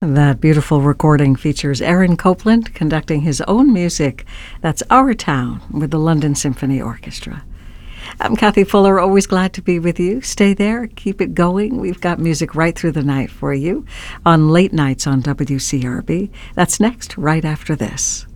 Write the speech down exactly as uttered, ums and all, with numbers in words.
That beautiful recording features Aaron Copland conducting his own music. That's Our Town with the London Symphony Orchestra. I'm Kathy Fuller, always glad to be with you. Stay there, keep it going. We've got music right through the night for you on late nights on W C R B. That's next, right after this.